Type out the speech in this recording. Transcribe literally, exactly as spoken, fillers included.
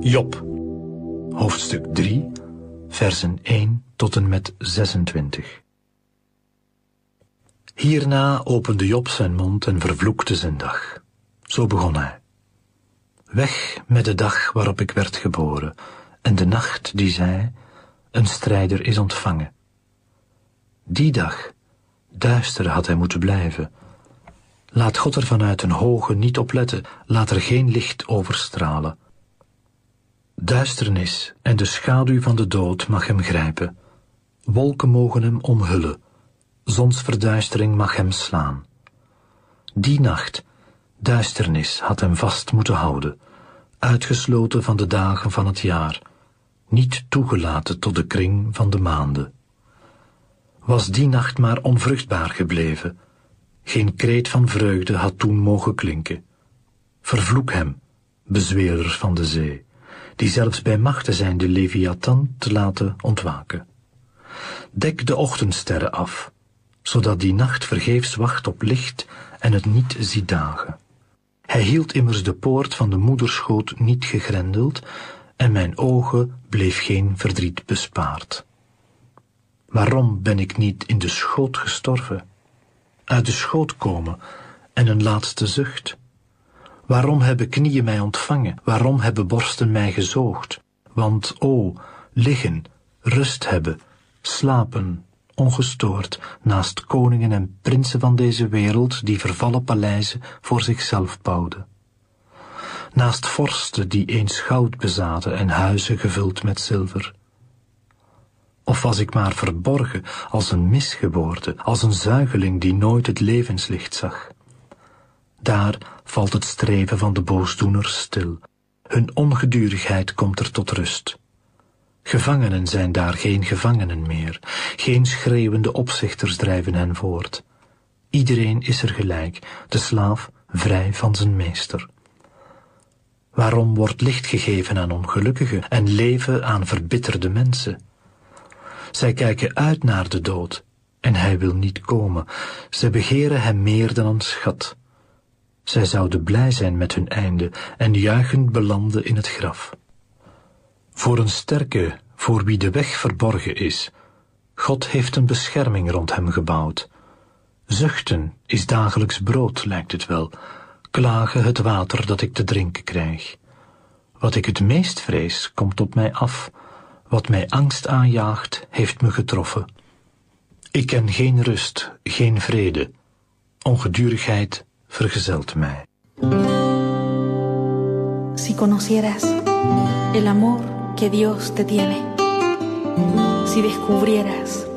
Job, hoofdstuk drie, versen één tot en met zesentwintig. Hierna opende Job zijn mond en vervloekte zijn dag. Zo begon hij. Weg met de dag waarop ik werd geboren, en de nacht die zei, een strijder is ontvangen. Die dag, duister had hij moeten blijven. Laat God er vanuit een hoge niet op letten, laat er geen licht overstralen. Duisternis en de schaduw van de dood mag hem grijpen. Wolken mogen hem omhullen. Zonsverduistering mag hem slaan. Die nacht, duisternis had hem vast moeten houden, uitgesloten van de dagen van het jaar, niet toegelaten tot de kring van de maanden. Was die nacht maar onvruchtbaar gebleven, geen kreet van vreugde had toen mogen klinken. Vervloek hem, bezweerder van de zee, die zelfs bij machte zijn de Leviathan te laten ontwaken. Dek de ochtendsterren af, zodat die nacht vergeefs wacht op licht en het niet ziet dagen. Hij hield immers de poort van de moederschoot niet gegrendeld, en mijn ogen bleef geen verdriet bespaard. Waarom ben ik niet in de schoot gestorven? Uit de schoot komen en een laatste zucht. Waarom hebben knieën mij ontvangen? Waarom hebben borsten mij gezoogd? Want, o, liggen, rust hebben, slapen, ongestoord, naast koningen en prinsen van deze wereld die vervallen paleizen voor zichzelf bouwden. Naast vorsten die eens goud bezaten en huizen gevuld met zilver. Of was ik maar verborgen als een misgeboorte, als een zuigeling die nooit het levenslicht zag? Daar valt het streven van de boosdoeners stil. Hun ongedurigheid komt er tot rust. Gevangenen zijn daar geen gevangenen meer. Geen schreeuwende opzichters drijven hen voort. Iedereen is er gelijk, de slaaf vrij van zijn meester. Waarom wordt licht gegeven aan ongelukkigen en leven aan verbitterde mensen? Zij kijken uit naar de dood, en hij wil niet komen. Zij begeren hem meer dan een schat. Zij zouden blij zijn met hun einde en juichend belanden in het graf. Voor een sterke, voor wie de weg verborgen is, God heeft een bescherming rond hem gebouwd. Zuchten is dagelijks brood, lijkt het wel, klagen het water dat ik te drinken krijg. Wat ik het meest vrees, komt op mij af. Wat mij angst aanjaagt, heeft me getroffen. Ik ken geen rust, geen vrede. Ongedurigheid vergezelt mij. Si conocieras el amor que Dios te tiene, si descubrieras